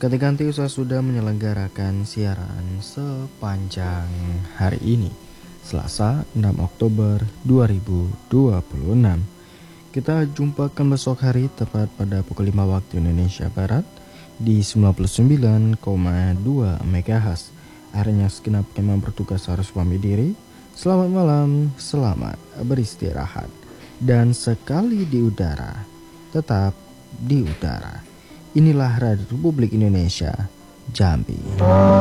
Ketika Antiusa sudah menyelenggarakan siaran sepanjang hari ini, Selasa 6 Oktober 2026. Kita jumpakan besok hari tepat pada pukul 5 waktu Indonesia Barat di 99,2 MHz. Akhirnya segenap kemah bertugas harus pamit diri. Selamat malam, selamat beristirahat. Dan sekali di udara, tetap di udara. Inilah Radio Republik Indonesia, Jambi.